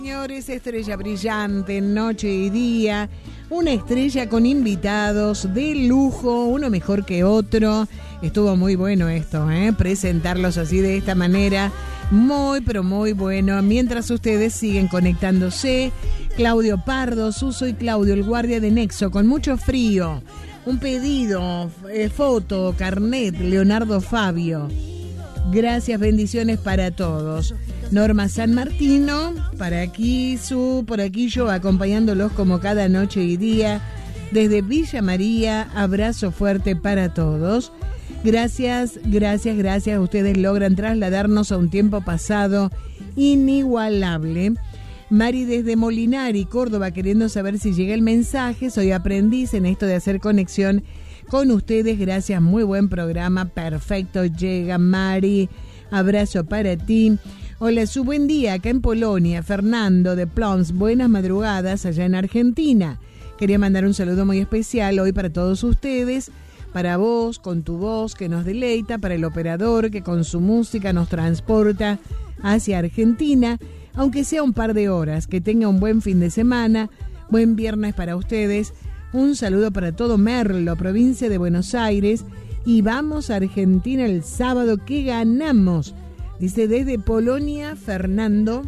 Señores, estrella brillante, noche y día, una estrella con invitados de lujo, uno mejor que otro. Estuvo muy bueno esto, presentarlos así de esta manera, muy pero muy bueno. Mientras ustedes siguen conectándose, Claudio Pardo, Suso y Claudio, el guardia de Nexo, con mucho frío. Un pedido, foto, carnet, Leonardo Fabio. Gracias, bendiciones para todos. Norma San Martino, por aquí yo acompañándolos como cada noche y día. Desde Villa María, abrazo fuerte para todos. Gracias. Ustedes logran trasladarnos a un tiempo pasado inigualable. Mari desde Molinari, Córdoba, queriendo saber si llega el mensaje. Soy aprendiz en esto de hacer conexión con ustedes. Gracias, muy buen programa. Perfecto, llega Mari. Abrazo para ti. Hola, su buen día acá en Polonia. Fernando de Ploms, buenas madrugadas allá en Argentina. Quería mandar un saludo muy especial hoy para todos ustedes. Para vos, con tu voz que nos deleita. Para el operador que con su música nos transporta hacia Argentina. Aunque sea un par de horas. Que tenga un buen fin de semana. Buen viernes para ustedes. Un saludo para todo Merlo, provincia de Buenos Aires. Y vamos a Argentina el sábado que ganamos. Dice desde Polonia, Fernando,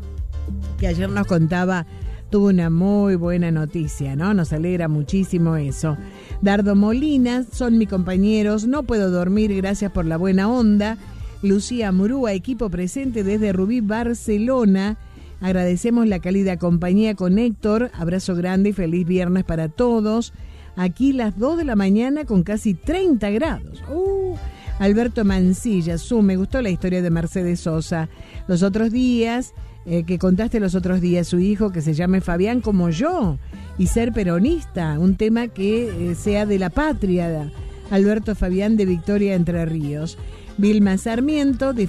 que ayer nos contaba, tuvo una muy buena noticia, ¿no? Nos alegra muchísimo eso. Dardo Molina, son mis compañeros, no puedo dormir, gracias por la buena onda. Lucía Murúa, equipo presente desde Rubí, Barcelona. Agradecemos la cálida compañía con Héctor. Abrazo grande y feliz viernes para todos. Aquí las 2 de la mañana con casi 30 grados. Alberto Mancilla, me gustó la historia de Mercedes Sosa. Los otros días, que contaste los otros días, su hijo que se llame Fabián como yo y ser peronista, un tema que sea de la patria. Alberto Fabián de Victoria, Entre Ríos. Vilma Sarmiento,